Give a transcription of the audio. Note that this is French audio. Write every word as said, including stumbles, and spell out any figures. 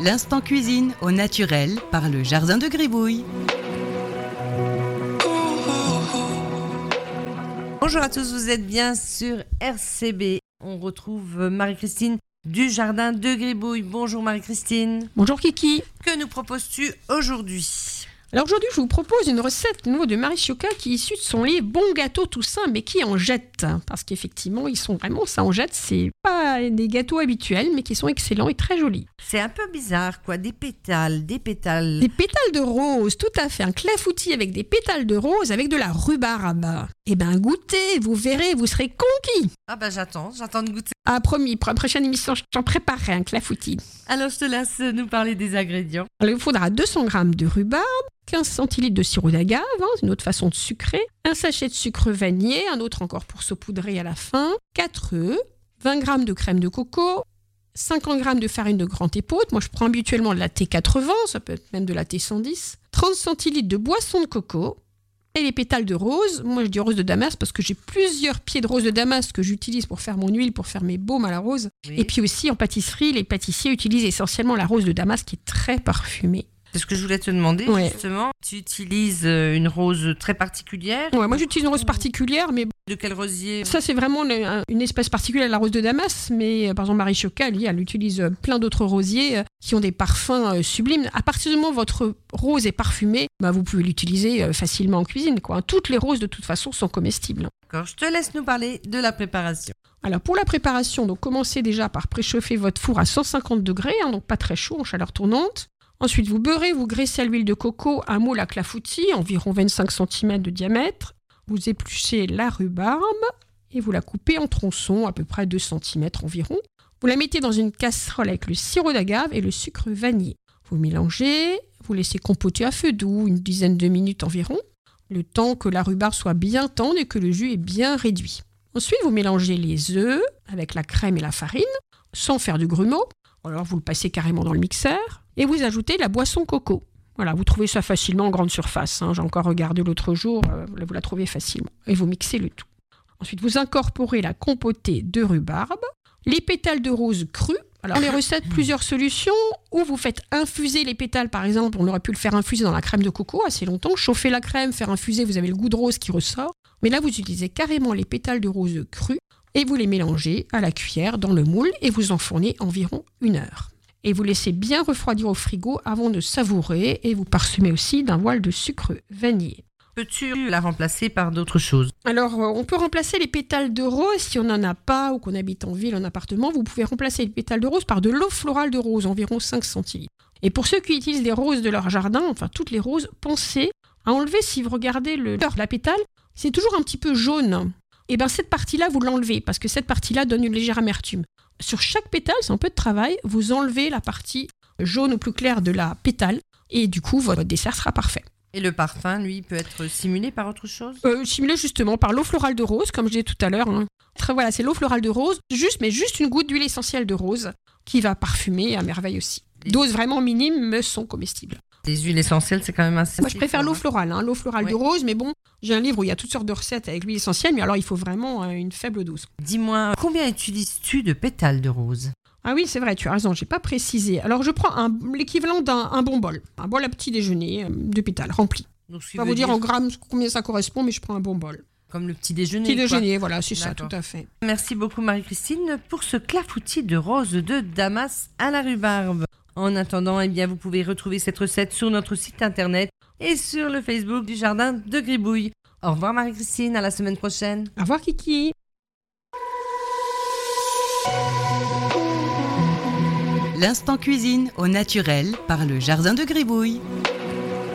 L'instant cuisine au naturel par le Jardin de Gribouille. Bonjour à tous, vous êtes bien sur R C B. On retrouve Marie-Christine du Jardin de Gribouille. Bonjour Marie-Christine. Bonjour Kiki. Que nous proposes-tu aujourd'hui ? Alors aujourd'hui, je vous propose une recette nouveau de Marie Chiocca qui est issue de son livre Bon gâteau Toussaint, mais qui en jette. Parce qu'effectivement, ils sont vraiment, ça en jette. C'est pas des gâteaux habituels, mais qui sont excellents et très jolis. C'est un peu bizarre, quoi. Des pétales, des pétales. Des pétales de rose, tout à fait. Un clafoutis avec des pétales de rose avec de la rhubarbe. Eh ben, goûtez, vous verrez, vous serez conquis. Ah ben, j'attends, j'attends de goûter. Ah, promis, pour la prochaine émission, j'en préparerai un clafoutis. Alors, je te laisse nous parler des ingrédients. Alors, il vous faudra deux cents grammes de rhubarbe, quinze centilitres de sirop d'agave, hein, c'est une autre façon de sucrer, un sachet de sucre vanillé, un autre encore pour saupoudrer à la fin, quatre œufs, vingt grammes de crème de coco, cinquante grammes de farine de grande épaute, moi je prends habituellement de la T quatre-vingts, ça peut être même de la T cent dix, trente centilitres de boisson de coco, et les pétales de rose, moi je dis rose de Damas parce que j'ai plusieurs pieds de rose de Damas que j'utilise pour faire mon huile, pour faire mes baumes à la rose, oui. Et puis aussi en pâtisserie, les pâtissiers utilisent essentiellement la rose de Damas qui est très parfumée. C'est ce que je voulais te demander, ouais. Justement. Tu utilises une rose très particulière ? Ouais, moi j'utilise une rose particulière, mais... De quel rosier ? Ça, c'est vraiment une, une espèce particulière, la rose de Damas, mais par exemple, Marie Chiocca, elle, elle utilise plein d'autres rosiers qui ont des parfums sublimes. À partir du moment où votre rose est parfumée, bah, vous pouvez l'utiliser facilement en cuisine, quoi. Toutes les roses, de toute façon, sont comestibles. D'accord, je te laisse nous parler de la préparation. Alors, pour la préparation, donc commencez déjà par préchauffer votre four à cent cinquante degrés, hein, donc pas très chaud, en chaleur tournante. Ensuite, vous beurrez, vous graissez à l'huile de coco un moule à clafoutis, environ vingt-cinq centimètres de diamètre. Vous épluchez la rhubarbe et vous la coupez en tronçons, à peu près deux centimètres environ. Vous la mettez dans une casserole avec le sirop d'agave et le sucre vanillé. Vous mélangez, vous laissez compoter à feu doux une dizaine de minutes environ, le temps que la rhubarbe soit bien tendre et que le jus est bien réduit. Ensuite, vous mélangez les œufs avec la crème et la farine, sans faire de grumeaux. Alors, vous le passez carrément dans le mixeur et vous ajoutez la boisson coco. Voilà, vous trouvez ça facilement en grande surface. Hein. J'ai encore regardé l'autre jour, euh, vous la trouvez facilement. Et vous mixez le tout. Ensuite, vous incorporez la compotée de rhubarbe, les pétales de rose crus. Alors, dans les recettes, plusieurs solutions. Ou vous faites infuser les pétales, par exemple. On aurait pu le faire infuser dans la crème de coco assez longtemps. Chauffer la crème, faire infuser, vous avez le goût de rose qui ressort. Mais là, vous utilisez carrément les pétales de rose crus et vous les mélangez à la cuillère dans le moule et vous enfournez environ une heure. Et vous laissez bien refroidir au frigo avant de savourer et vous parsemez aussi d'un voile de sucre vanillé. Peux-tu la remplacer par d'autres choses ? Alors, on peut remplacer les pétales de rose si on n'en a pas ou qu'on habite en ville, en appartement. Vous pouvez remplacer les pétales de rose par de l'eau florale de rose, environ cinq centilitres. Et pour ceux qui utilisent des roses de leur jardin, enfin toutes les roses, pensez à enlever, si vous regardez le cœur de la pétale, c'est toujours un petit peu jaune. Et bien cette partie-là, vous l'enlevez parce que cette partie-là donne une légère amertume. Sur chaque pétale, c'est un peu de travail, vous enlevez la partie jaune ou plus claire de la pétale et du coup, votre dessert sera parfait. Et le parfum, lui, peut être simulé par autre chose ? euh, Simulé justement par l'eau florale de rose, comme je disais tout à l'heure. Hein. Voilà, c'est l'eau florale de rose, juste, mais juste une goutte d'huile essentielle de rose qui va parfumer à merveille aussi. Doses vraiment minimes, mais sont comestibles. Les huiles essentielles, c'est quand même assez... Moi, je préfère l'eau florale, hein, l'eau florale oui. de rose, mais bon, j'ai un livre où il y a toutes sortes de recettes avec l'huile essentielle, mais alors il faut vraiment euh, une faible dose. Dis-moi, combien utilises-tu de pétales de rose ? Ah oui, c'est vrai, tu as raison, j'ai pas précisé. Alors, je prends un, l'équivalent d'un un bon bol, un bol à petit déjeuner euh, de pétales remplis. Donc, je vais vous dire, dire en grammes combien ça correspond, mais je prends un bon bol. Comme le petit déjeuner. Petit déjeuner, quoi. voilà, c'est D'accord. ça, tout à fait. Merci beaucoup Marie-Christine pour ce clafoutis de rose de Damas à la rhubarbe. En attendant, eh bien, vous pouvez retrouver cette recette sur notre site internet et sur le Facebook du Jardin de Gribouille. Au revoir Marie-Christine, à la semaine prochaine. Au revoir Kiki. L'instant cuisine au naturel par le Jardin de Gribouille.